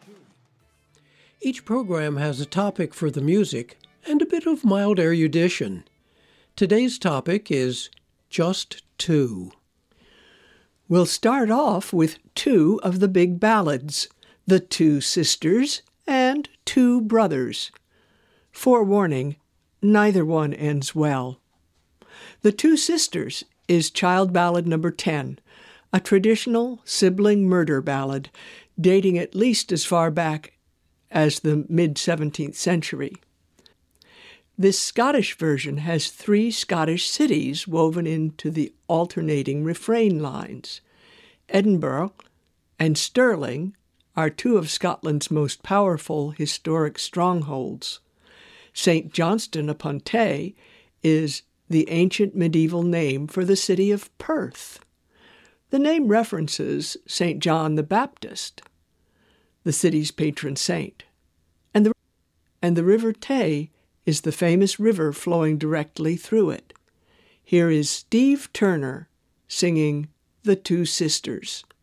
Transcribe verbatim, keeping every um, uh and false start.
Each program has a topic for the music and a bit of mild erudition. Today's topic is Just Two. We'll start off with two of the big ballads, The Two Sisters and Two Brothers. Forewarning, neither one ends well. The Two Sisters is child ballad number ten, a traditional sibling murder ballad dating at least as far back as the mid-seventeenth century. This Scottish version has three Scottish cities woven into the alternating refrain lines. Edinburgh and Stirling are two of Scotland's most powerful historic strongholds. Saint Johnston upon Tay is the ancient medieval name for the city of Perth. The name references Saint John the Baptist, the city's patron saint, and the, and the River Tay is the famous river flowing directly through it. Here is Steve Turner singing The Two Sisters.